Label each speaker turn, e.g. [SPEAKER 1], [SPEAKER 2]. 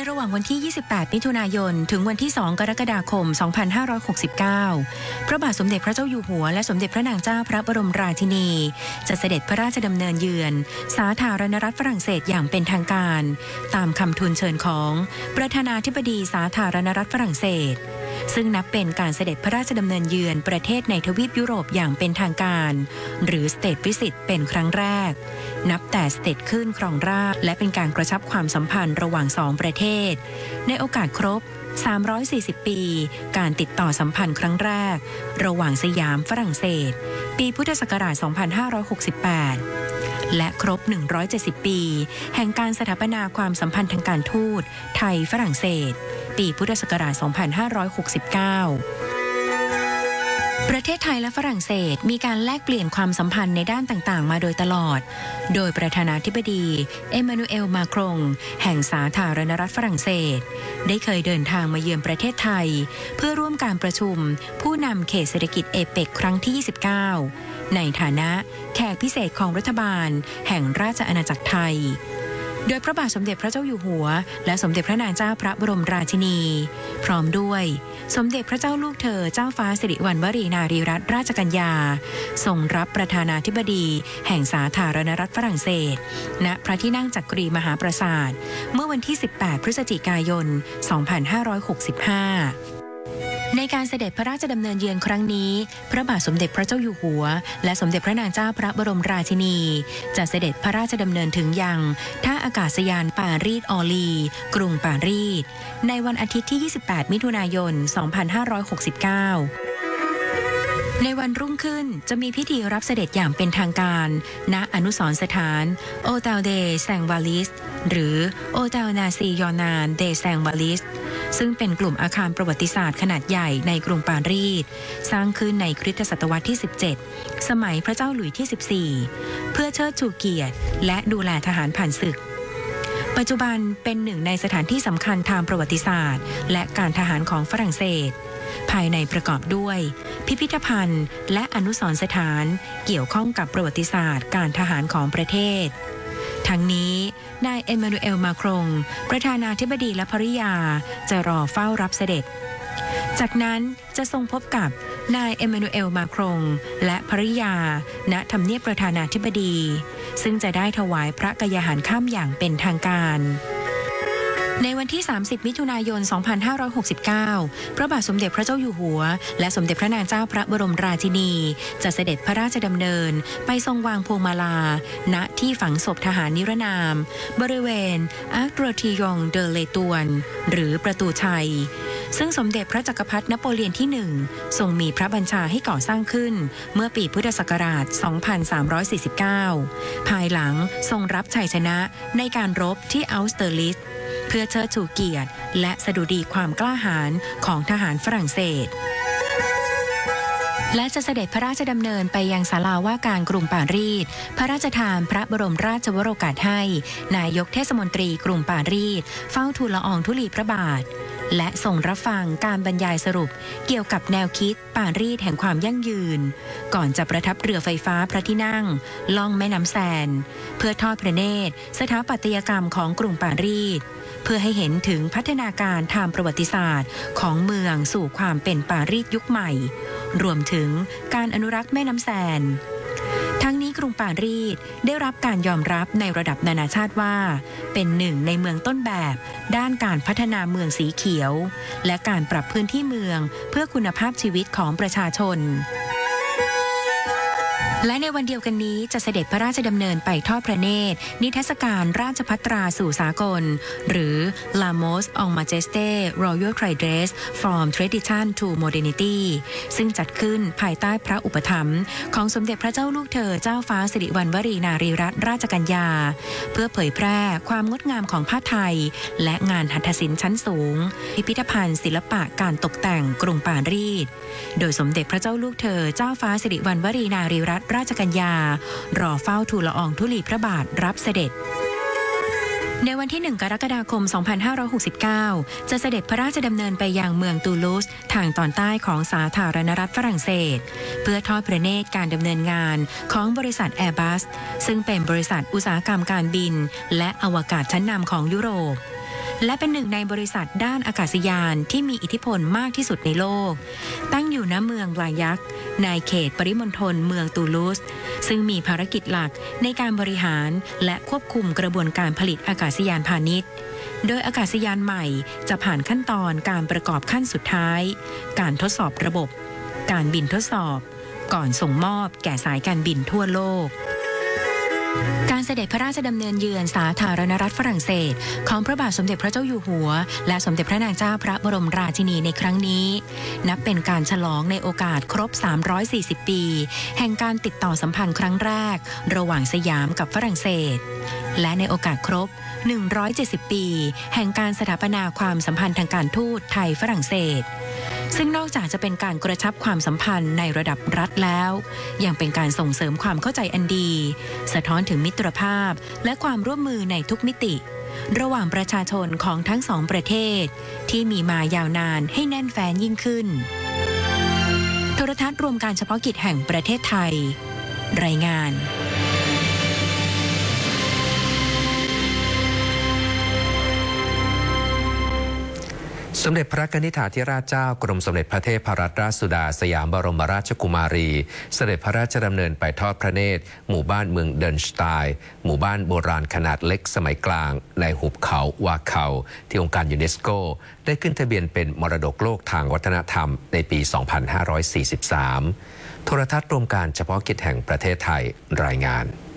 [SPEAKER 1] ระหว่างวันที่ 28 มิถุนายน ถึงวันที่ 2 กรกฎาคม 2569 พระบาทสมเด็จพระเจ้าอยู่หัวและสมเด็จพระนางเจ้าพระบรมราชินีจะเสด็จพระราชดำเนินเยือนสาธารณรัฐฝรั่งเศสอย่างเป็นทางการตามคำทูลเชิญของประธานาธิบดีสาธารณรัฐฝรั่งเศสซึ่งนับเป็นการเสด็จพระราชดำเนินเยือนประเทศในทวีปยุโรปอย่างเป็นทางการหรือ State Visit เป็นครั้งแรกนับแต่เสด็จขึ้นครองราชย์และเป็นการกระชับความสัมพันธ์ระหว่างสองประเทศในโอกาสครบ340 ปีการติดต่อสัมพันธ์ครั้งแรกระหว่างสยามฝรั่งเศสปีพุทธศักราช 2568 และครบ170 ปีแห่งการสถาปนาความสัมพันธ์ทางการทูตไทยฝรั่งเศสปีพุทธศักราช 2569 ประเทศไทยและฝรั่งเศสมีการแลกเปลี่ยนความสัมพันธ์ในด้านต่างๆมาโดยตลอดโดยประธานาธิบดีเอมานูเอลมาครงแห่งสาธารณรัฐฝรั่งเศสได้เคยเดินทางมาเยือนประเทศไทยเพื่อร่วมการประชุมผู้นำเขตเศรษฐกิจเอเปกครั้งที่ 29 ในฐานะแขกพิเศษของรัฐบาลแห่งราชอาณาจักรไทยโดยพระบาทสมเด็จพระเจ้าอยู่หัวและสมเด็จพระนางเจ้าพระบรมราชินีพร้อมด้วยสมเด็จพระเจ้าลูกเธอเจ้าฟ้าสิริวัณวรีนารีรัตนราชกัญญาทรงรับประธานาธิบดีแห่งสาธารณรัฐฝรั่งเศสณพระที่นั่งจักรีมหาปราสาทเมื่อวันที่ 18 พฤศจิกายน 2565ในการเสด็จพระราชดำเนินเยือนครั้งนี้พระบาทสมเด็จพระเจ้าอยู่หัวและสมเด็จพระนางเจ้าพระบรมราชินีจะเสด็จพระราชดำเนินถึงยังท่าอากาศยานปารีสออลีกรุงปารีสในวันอาทิตย์ที่ 28 มิถุนายน 2569 ในวันรุ่งขึ้นจะมีพิธีรับเสด็จอย่างเป็นทางการณอนุสรณ์สถานโอเตลเดแซงวาลิสหรือโอเตลนาซียอนานเดแซงวาลิสซึ่งเป็นกลุ่มอาคารประวัติศาสตร์ขนาดใหญ่ในกรุงปารีสสร้างขึ้นในคริสตศตวรรษที่ 17 สมัยพระเจ้าหลุยส์ที่ 14 เพื่อเชิดชูเกียรติและดูแลทหารผ่านศึกปัจจุบันเป็นหนึ่งในสถานที่สำคัญทางประวัติศาสตร์และการทหารของฝรั่งเศสภายในประกอบด้วยพิพิธภัณฑ์และอนุสรณ์สถานเกี่ยวข้องกับประวัติศาสตร์การทหารของประเทศทั้งนี้นายเอมานูเอลมาครงประธานาธิบดีและภริยาจะรอเฝ้ารับเสด็จจากนั้นจะทรงพบกับนายเอมานูเอลมาครงและภริยาณทำเนียบประธานาธิบดีซึ่งจะได้ถวายพระกยาหารค่ำอย่างเป็นทางการในวันที่ 30 มิถุนายน 2569 พระบาทสมเด็จพระเจ้าอยู่หัวและสมเด็จพระนางเจ้าพระบรมราชินีจะเสด็จพระราชดำเนินไปทรงวางพวงมาลาณที่ฝังศพทหารนิรนามบริเวณอาร์ตโรทิยองเดอเลตวนหรือประตูชัยซึ่งสมเด็จพระจักรพรรดินโปเลียนที่ 1 ทรงมีพระบัญชาให้ก่อสร้างขึ้นเมื่อปีพุทธศักราช 2349 ภายหลังทรงรับชัยชนะในการรบที่อัลสเตอร์ลิสเพื่อเชิดชูเกียรติและสดุดีความกล้าหาญของทหารฝรั่งเศสและจะเสด็จพระราชดำเนินไปยังศาลาว่าการกรุงปารีสพระราชทานพระบรมราชวโรกาสให้นายกเทศมนตรีกรุงปารีสเฝ้าทูลละอองธุลีพระบาทและส่งรับฟังการบรรยายสรุปเกี่ยวกับแนวคิดปารีสแห่งความยั่งยืนก่อนจะประทับเรือไฟฟ้าพระที่นั่งล่องแม่น้ำแซนเพื่อทอดพระเนตรสถาปัตยกรรมของกรุงปารีสเพื่อให้เห็นถึงพัฒนาการทางประวัติศาสตร์ของเมืองสู่ความเป็นปารีสยุคใหม่รวมถึงการอนุรักษ์แม่น้ำแซนทั้งนี้กรุงปารีสได้รับการยอมรับในระดับนานาชาติว่าเป็นหนึ่งในเมืองต้นแบบด้านการพัฒนาเมืองสีเขียวและการปรับพื้นที่เมืองเพื่อคุณภาพชีวิตของประชาชนและในวันเดียวกันนี้จะเสด็จพระราชดำเนินไปทอดพระเนตรนิทรรศการราชภัตราสู่สากลหรือ Lamos en Majesté Royal Tridress from Tradition to Modernity ซึ่งจัดขึ้นภายใต้พระอุปถัมภ์ของสมเด็จพระเจ้าลูกเธอเจ้าฟ้าสิริวัณวรีนารีรัตนราชกัญญาเพื่อเผยแพร่ความงดงามของผ้าไทยและงานหัตถศิลป์ชั้นสูงพิพิธภัณฑ์ศิลปะการตกแต่งกรุงปารีสโดยสมเด็จพระเจ้าลูกเธอเจ้าฟ้าสิริวัณวรีนารีรัตนราชกัญญารอเฝ้าทูลละอองธุลีพระบาทรับเสด็จในวันที่ 1 กรกฎาคม 2569 จะเสด็จพระราชดำเนินไปยังเมืองตูลูสทางตอนใต้ของสาธารณรัฐฝรั่งเศสเพื่อทอดพระเนตรการดำเนินงานของบริษัท Airbus ซึ่งเป็นบริษัทอุตสาหกรรมการบินและอวกาศชั้นนำของยุโรปและเป็นหนึ่งในบริษัทด้านอากาศยานที่มีอิทธิพลมากที่สุดในโลกตั้งอยู่ณเมืองลายักในเขตปริมณฑลเมืองตูลูสซึ่งมีภารกิจหลักในการบริหารและควบคุมกระบวนการผลิตอากาศยานพาณิชย์โดยอากาศยานใหม่จะผ่านขั้นตอนการประกอบขั้นสุดท้ายการทดสอบระบบการบินทดสอบก่อนส่งมอบแก่สายการบินทั่วโลกการเสด็จพระราชดำเนินเยือนสาธารณรัฐฝรั่งเศสของพระบาทสมเด็จพระเจ้าอยู่หัวและสมเด็จพระนางเจ้าพระบรมราชินีในครั้งนี้นับเป็นการฉลองในโอกาสครบ340ปีแห่งการติดต่อสัมพันธ์ครั้งแรกระหว่างสยามกับฝรั่งเศสและในโอกาสครบ170ปีแห่งการสถาปนาความสัมพันธ์ทางการทูตไทยฝรั่งเศสซึ่งนอกจากจะเป็นการกระชับความสัมพันธ์ในระดับรัฐแล้วยังเป็นการส่งเสริมความเข้าใจอันดีสะท้อนถึงมิตรภาพและความร่วมมือในทุกมิติระหว่างประชาชนของทั้งสองประเทศที่มีมายาวนานให้แน่นแฟ้นยิ่งขึ้นโทรทัศน์รวมการเฉพาะกิจแห่งประเทศไทยรายงาน
[SPEAKER 2] สมเด็จพระนิธิถาธิราชเจ้ากรมสมเด็จพระเทพรัตนราชสุดาสยามบรมราชกุมารีเสด็จพระราชดำเนินไปทอดพระเนตรหมู่บ้านเมืองเดินสไตน์หมู่บ้านโบราณขนาดเล็กสมัยกลางในหุบเขาวาเขาที่องค์การยูเนสโกได้ขึ้นทะเบียนเป็นมรดกโลกทางวัฒนธรรมในปี 2543 โทรทัศน์รวมการเฉพาะกิจแห่งประเทศไทยรายงาน